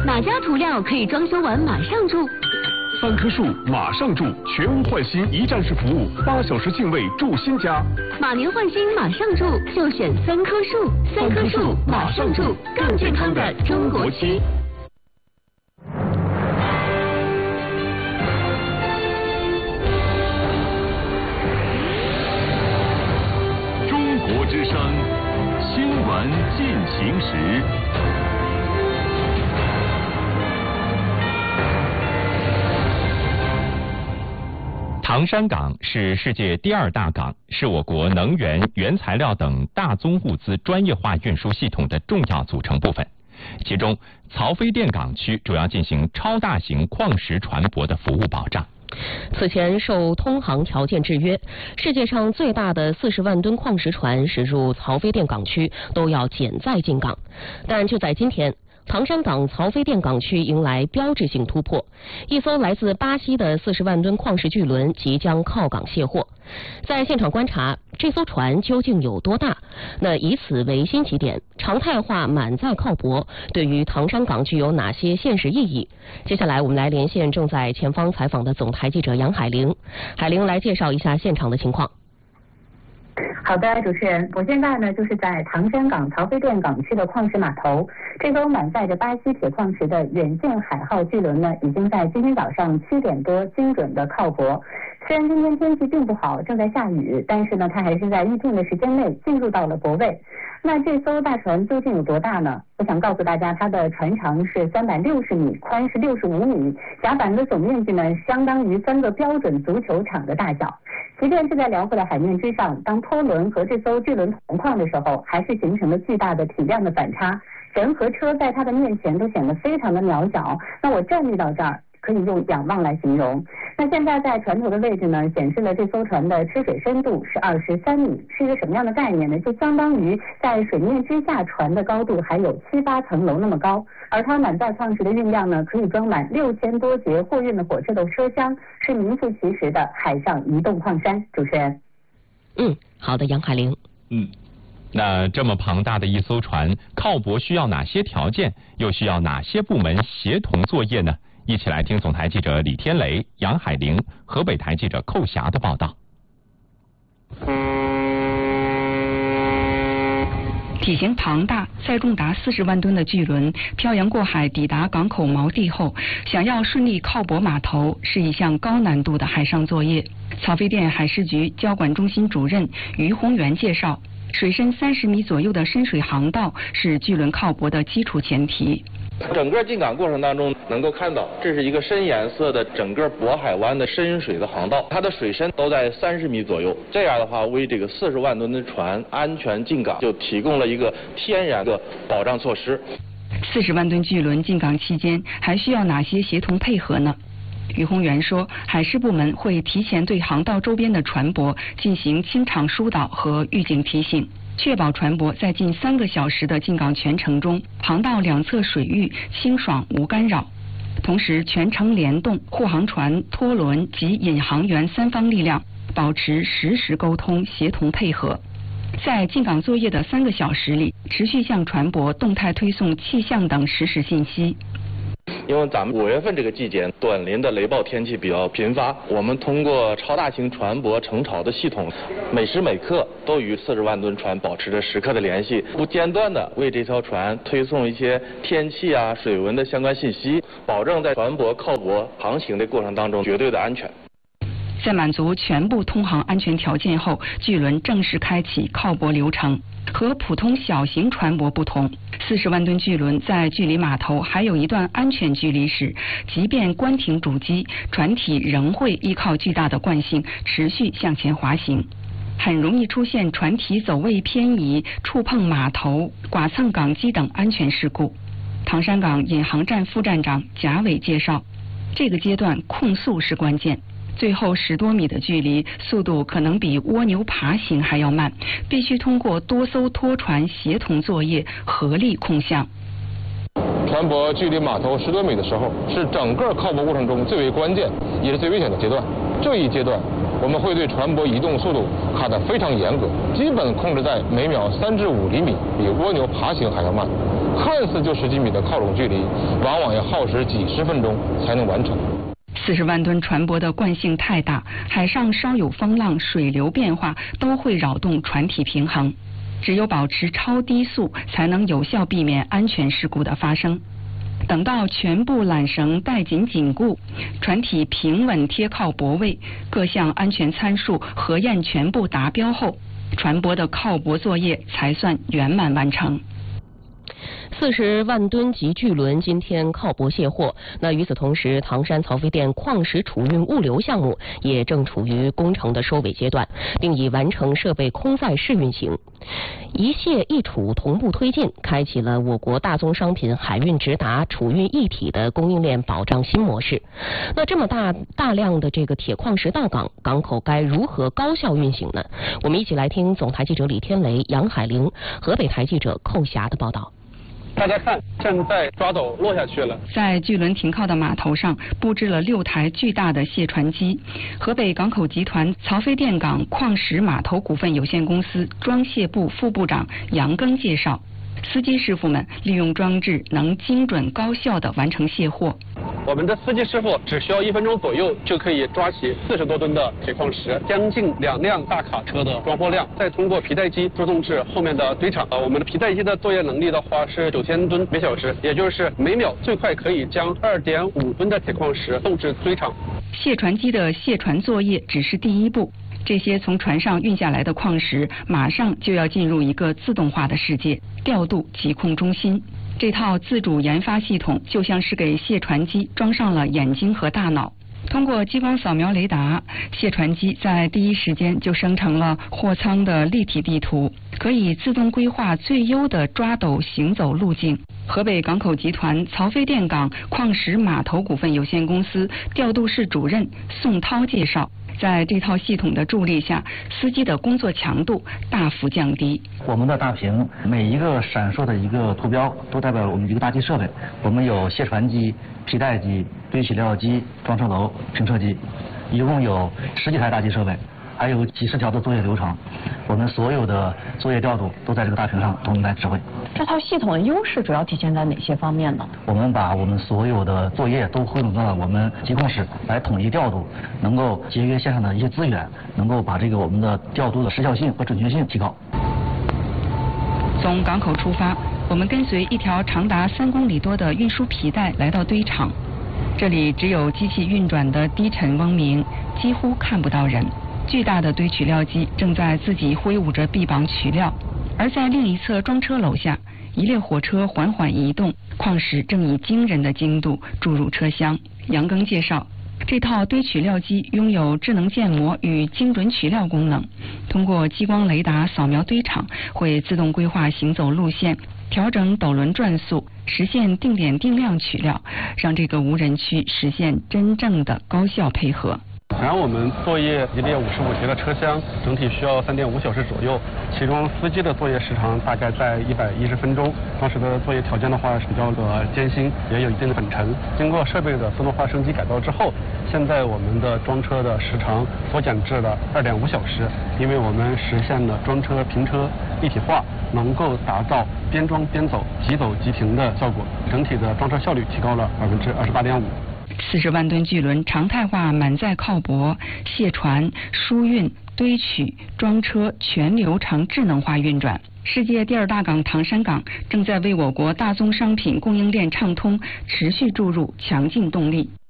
哪家涂料可以装修完马上住 ？3棵树马上住，全屋换新一站式服务，8小时净位住新家。 马年换新马上住，就选3棵树。3棵树马上住，更健康的中国区。 中国之声新闻进行时。 唐山港是世界第2大港，是我国能源、原材料等大宗物资专业化运输系统的重要组成部分。其中，曹妃甸港区主要进行超大型矿石船舶的服务保障。 此前受通航条件制约，世界上最大的40万吨矿石船驶入曹妃甸港区都要减载进港，但就在今天，唐山港曹妃甸港区迎来标志性突破，一艘来自巴西的40万吨矿石巨轮即将靠港卸货。在现场观察，这艘船究竟有多大？那以此为新起点，常态化满载靠泊对于唐山港具有哪些现实意义？接下来我们来连线正在前方采访的总台记者杨海玲，海玲来介绍一下现场的情况。 好的，主持人，我现在呢就是在唐山港曹妃甸港区的矿石码头。这艘满载着巴西铁矿石的远见海号巨轮呢，已经在今天早上7点多精准的靠泊。虽然今天天气并不好，正在下雨，但是呢，它还是在预定的时间内进入到了泊位。那这艘大船究竟有多大呢？我想告诉大家，它的船长是360米，宽是65米，甲板的总面积呢，相当于3个标准足球场的大小。即便是在辽阔的海面之上，当拖轮和这艘巨轮同框的时候，还是形成了巨大的体量的反差，人和车在它的面前都显得非常的渺小。那我站立到这儿，可以用仰望来形容。那现在在船头的位置呢，显示了这艘船的吃水深度是23米，是一个什么样的概念呢？就相当于在水面之下船的高度还有7、8层楼那么高。而它满载矿石的运量呢，可以装满6000多节货运的火车的车厢，是名副其实的海上移动矿山。主持人， 好的，杨海玲。 那这么庞大的一艘船，靠泊需要哪些条件？又需要哪些部门协同作业呢？一起来听总台记者李天雷、杨海玲、河北台记者寇霞的报道。 体型庞大、载重达40万吨的巨轮漂洋过海抵达港口锚地后，想要顺利靠泊码头是一项高难度的海上作业。曹妃甸海事局交管中心主任于宏元介绍，水深30米左右的深水航道是巨轮靠泊的基础前提。 整个进港过程当中能够看到，这是一个深颜色的整个渤海湾的深水的航道，它的水深都在30米左右。这样的话，为这个40万吨的船安全进港就提供了一个天然的保障措施。 40万吨巨轮进港期间还需要哪些协同配合呢？于宏元说，海事部门会提前对航道周边的船舶进行清场疏导和预警提醒，确保船舶在近3个小时的进港全程中，航道两侧水域清爽无干扰。同时，全程联动护航船、拖轮及引航员3方力量，保持实时沟通、协同配合。在进港作业的3个小时里，持续向船舶动态推送气象等实时信息。 因为咱们5月份这个季节短临的雷暴天气比较频发，我们通过超大型船舶成潮的系统，每时每刻都与40万吨船保持着时刻的联系，不间断的为这条船推送一些天气啊、水文的相关信息，保证在船舶靠泊航行的过程当中绝对的安全。 在满足全部通航安全条件后，巨轮正式开启靠泊流程。和普通小型船舶不同，40万吨巨轮在距离码头还有一段安全距离时，即便关停主机，船体仍会依靠巨大的惯性持续向前滑行，很容易出现船体走位偏移、触碰码头、剐蹭港基等安全事故。唐山港引航站副站长贾伟介绍，这个阶段控速是关键。最后10多米的距离，速度可能比蜗牛爬行还要慢，必须通过多艘拖船协同作业，合力控向。 船舶距离码头10多米的时候，是整个靠泊过程中最为关键也是最危险的阶段。这一阶段，我们会对船舶移动速度卡得非常严格，基本控制在每秒3至5厘米，比蜗牛爬行还要慢。 看似就10几米的靠拢距离，往往要耗时几十分钟才能完成。 40万吨船舶的惯性太大，海上稍有风浪、水流变化都会扰动船体平衡。只有保持超低速，才能有效避免安全事故的发生。等到全部缆绳带紧紧固，船体平稳贴靠泊位，各项安全参数核验全部达标后，船舶的靠泊作业才算圆满完成。 40万吨级巨轮今天靠泊卸货。那与此同时，唐山曹妃甸矿石储运物流项目也正处于工程的收尾阶段，并已完成设备空载试运行。一卸一储同步推进，开启了我国大宗商品海运直达、储运一体的供应链保障新模式。那这么大量的这个铁矿石到港，港口该如何高效运行呢？我们一起来听总台记者李天雷、杨海玲、河北台记者寇霞的报道。 大家看，现在抓斗落下去了。 在巨轮停靠的码头上布置了6台巨大的卸船机。河北港口集团曹妃甸港矿石码头股份有限公司装卸部副部长杨庚介绍，司机师傅们利用装置能精准高效地完成卸货。 我们的司机师傅只需要1分钟左右就可以抓起40多吨的铁矿石，将近2辆大卡车的装货量，再通过皮带机输送至后面的堆场。我们的皮带机的作业能力的话是9000吨每小时，也就是每秒最快可以将2.5吨的铁矿石送至堆场。 卸船机的卸船作业只是第一步，这些从船上运下来的矿石马上就要进入一个自动化的世界——调度疾控中心。这套自主研发系统就像是给卸船机装上了眼睛和大脑。通过激光扫描雷达，卸船机在第一时间就生成了货舱的立体地图，可以自动规划最优的抓斗行走路径。河北港口集团曹妃甸港矿石码头股份有限公司调度室主任宋涛介绍，在这套系统的助力下，司机的工作强度大幅降低。 我们的大屏每一个闪烁的一个图标都代表了我们一个大机设备。我们有卸船机、皮带机、堆起料机、装车楼、平车机，一共有10几台大机设备，还有几十条的作业流程。我们所有的作业调度都在这个大屏上统一来指挥。 这套系统的优势主要体现在哪些方面呢？ 我们把我们所有的作业都汇总到了我们疾控室来统一调度，能够节约线上的一些资源，能够把这个我们的调度的时效性和准确性提高。 从港口出发，我们跟随一条长达3公里多的运输皮带来到堆场。这里只有机器运转的低沉嗡鸣，几乎看不到人。巨大的堆取料机正在自己挥舞着臂膀取料，而在另一侧装车楼下，一列火车缓缓移动，矿石正以惊人的精度注入车厢。杨庚介绍，这套堆取料机拥有智能建模与精准取料功能，通过激光雷达扫描堆场，会自动规划行走路线，调整斗轮转速，实现定点定量取料，让这个无人区实现真正的高效配合。 然后我们作业一列55节的车厢，整体需要3.5小时左右，其中司机的作业时长大概在110分钟。当时的作业条件的话是比较的艰辛，也有一定的粉尘。经过设备的自动化升级改造之后，现在我们的装车的时长缩减至了2.5小时，因为我们实现了装车平车一体化，能够达到边装边走、即走即停的效果，整体的装车效率提高了28.5%。 40万吨巨轮常态化满载靠泊、卸船、输运、堆取、装车全流程智能化运转。世界第2大港唐山港正在为我国大宗商品供应链畅通持续注入强劲动力。